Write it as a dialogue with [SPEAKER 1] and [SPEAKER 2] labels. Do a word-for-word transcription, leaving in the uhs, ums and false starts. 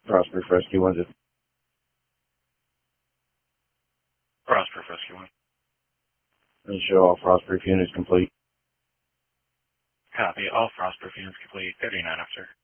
[SPEAKER 1] Frostproof Rescue One.
[SPEAKER 2] Frostproof Rescue One.
[SPEAKER 1] And show all Frostproof units complete.
[SPEAKER 2] Copy. All Frostproof units complete. thirty-nine, officer.